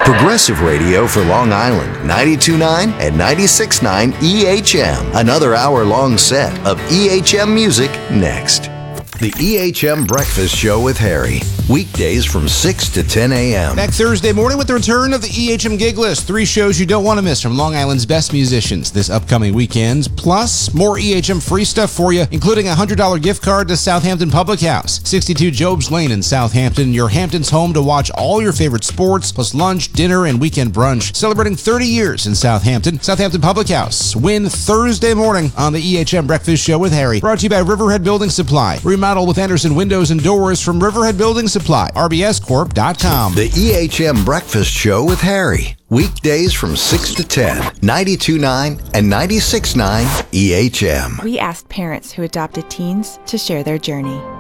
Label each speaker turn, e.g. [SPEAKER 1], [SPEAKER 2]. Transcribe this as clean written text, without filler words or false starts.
[SPEAKER 1] Progressive radio for Long Island, 92.9 and 96.9 EHM. Another hour-long set of EHM music next. The EHM Breakfast Show with Harry. Weekdays from 6 to 10 a.m.
[SPEAKER 2] Back Thursday morning with the return of the EHM Gig List. 3 shows you don't want to miss from Long Island's best musicians this upcoming weekend. Plus, more EHM free stuff for you, including a $100 gift card to Southampton Public House, 62 Jobs Lane in Southampton, your Hamptons home to watch all your favorite sports, plus lunch, dinner, and weekend brunch. Celebrating 30 years in Southampton. Southampton Public House. Win Thursday morning on the EHM Breakfast Show with Harry. Brought to you by Riverhead Building Supply. Remodel with Anderson Windows and Doors from Riverhead Building Supply. RBScorp.com.
[SPEAKER 1] The EHM Breakfast Show with Harry. Weekdays from 6 to 10. 92.9 and 96.9 EHM.
[SPEAKER 3] We asked parents who adopted teens to share their journey.